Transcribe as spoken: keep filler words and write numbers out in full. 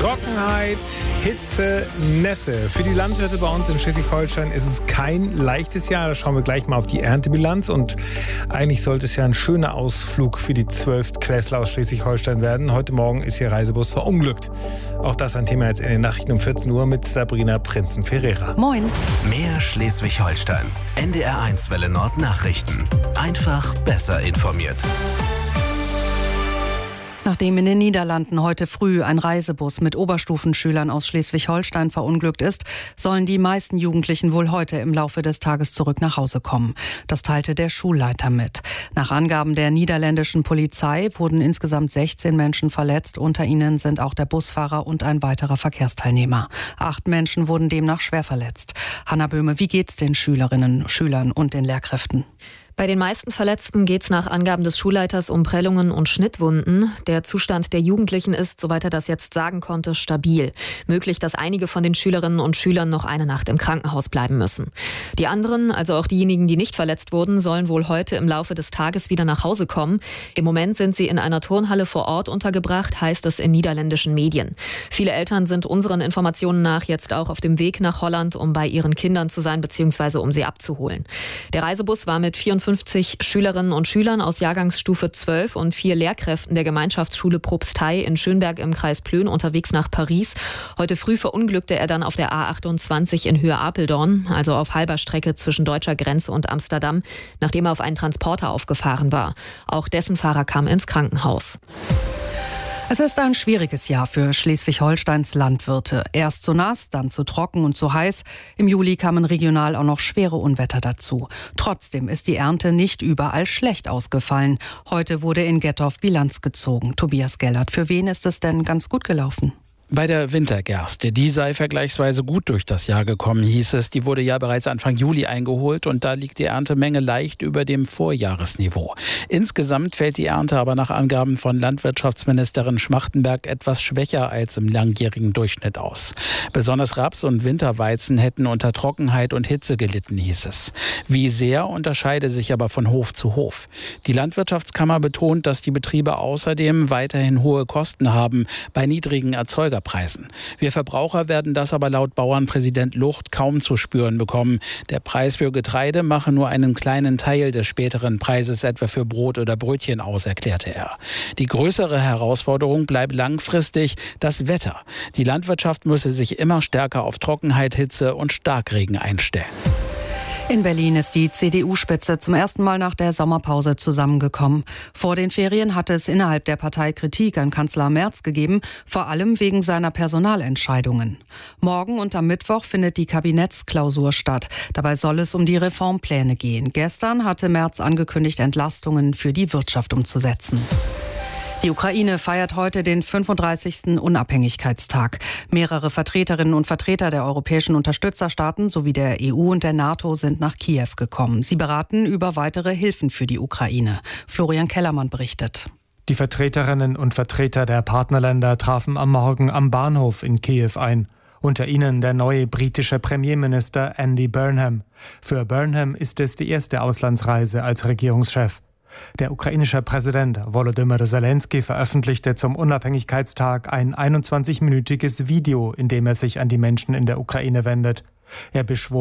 Trockenheit, Hitze, Nässe. Für die Landwirte bei uns in Schleswig-Holstein ist es kein leichtes Jahr. Da schauen wir gleich mal auf die Erntebilanz. Und eigentlich sollte es ja ein schöner Ausflug für die Zwölftklässler aus Schleswig-Holstein werden. Heute Morgen ist ihr Reisebus verunglückt. Auch das ein Thema jetzt in den Nachrichten um vierzehn Uhr mit Sabrina Prinzen-Ferreira. Moin. Mehr Schleswig-Holstein. N D R eins Welle Nord Nachrichten. Einfach besser informiert. Nachdem in den Niederlanden heute früh ein Reisebus mit Oberstufenschülern aus Schleswig-Holstein verunglückt ist, sollen die meisten Jugendlichen wohl heute im Laufe des Tages zurück nach Hause kommen. Das teilte der Schulleiter mit. Nach Angaben der niederländischen Polizei wurden insgesamt sechzehn Menschen verletzt. Unter ihnen sind auch der Busfahrer und ein weiterer Verkehrsteilnehmer. Acht Menschen wurden demnach schwer verletzt. Hanna Böhme, wie geht's den Schülerinnen, Schülern und den Lehrkräften? Bei den meisten Verletzten geht es nach Angaben des Schulleiters um Prellungen und Schnittwunden. Der Zustand der Jugendlichen ist, soweit er das jetzt sagen konnte, stabil. Möglich, dass einige von den Schülerinnen und Schülern noch eine Nacht im Krankenhaus bleiben müssen. Die anderen, also auch diejenigen, die nicht verletzt wurden, sollen wohl heute im Laufe des Tages wieder nach Hause kommen. Im Moment sind sie in einer Turnhalle vor Ort untergebracht, heißt es in niederländischen Medien. Viele Eltern sind unseren Informationen nach jetzt auch auf dem Weg nach Holland, um bei ihren Kindern zu sein bzw. um sie abzuholen. Der Reisebus war mit vierundfünfzig Schülerinnen und Schülern aus Jahrgangsstufe zwölf und vier Lehrkräften der Gemeinschaftsschule Propstei in Schönberg im Kreis Plön unterwegs nach Paris. Heute früh verunglückte er dann auf der A achtundzwanzig in Höhe Apeldoorn, also auf halber Strecke zwischen deutscher Grenze und Amsterdam, nachdem er auf einen Transporter aufgefahren war. Auch dessen Fahrer kam ins Krankenhaus. Es ist ein schwieriges Jahr für Schleswig-Holsteins Landwirte. Erst zu nass, dann zu trocken und zu heiß. Im Juli kamen regional auch noch schwere Unwetter dazu. Trotzdem ist die Ernte nicht überall schlecht ausgefallen. Heute wurde in Gettorf Bilanz gezogen. Tobias Gellert, für wen ist es denn ganz gut gelaufen? Bei der Wintergerste, die sei vergleichsweise gut durch das Jahr gekommen, hieß es. Die wurde ja bereits Anfang Juli eingeholt und da liegt die Erntemenge leicht über dem Vorjahresniveau. Insgesamt fällt die Ernte aber nach Angaben von Landwirtschaftsministerin Schmachtenberg etwas schwächer als im langjährigen Durchschnitt aus. Besonders Raps und Winterweizen hätten unter Trockenheit und Hitze gelitten, hieß es. Wie sehr unterscheide sich aber von Hof zu Hof. Die Landwirtschaftskammer betont, dass die Betriebe außerdem weiterhin hohe Kosten haben bei niedrigen Erzeugerpreisen. Wir Verbraucher werden das aber laut Bauernpräsident Lucht kaum zu spüren bekommen. Der Preis für Getreide mache nur einen kleinen Teil des späteren Preises etwa für Brot oder Brötchen aus, erklärte er. Die größere Herausforderung bleibt langfristig das Wetter. Die Landwirtschaft müsse sich immer stärker auf Trockenheit, Hitze und Starkregen einstellen. In Berlin ist die C D U-Spitze zum ersten Mal nach der Sommerpause zusammengekommen. Vor den Ferien hatte es innerhalb der Partei Kritik an Kanzler Merz gegeben, vor allem wegen seiner Personalentscheidungen. Morgen und am Mittwoch findet die Kabinettsklausur statt. Dabei soll es um die Reformpläne gehen. Gestern hatte Merz angekündigt, Entlastungen für die Wirtschaft umzusetzen. Die Ukraine feiert heute den fünfunddreißigsten Unabhängigkeitstag. Mehrere Vertreterinnen und Vertreter der europäischen Unterstützerstaaten sowie der E U und der NATO sind nach Kiew gekommen. Sie beraten über weitere Hilfen für die Ukraine. Florian Kellermann berichtet. Die Vertreterinnen und Vertreter der Partnerländer trafen am Morgen am Bahnhof in Kiew ein. Unter ihnen der neue britische Premierminister Andy Burnham. Für Burnham ist es die erste Auslandsreise als Regierungschef. Der ukrainische Präsident Volodymyr Zelensky veröffentlichte zum Unabhängigkeitstag ein einundzwanzigminütiges Video, in dem er sich an die Menschen in der Ukraine wendet. Er beschwor